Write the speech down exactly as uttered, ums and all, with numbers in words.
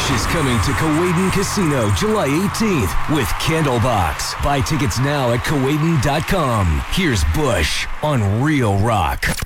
Bush is coming to Kuwaitan Casino July eighteenth with Candlebox. Buy tickets now at Kuwaitan dot com. Here's Bush on Real Rock.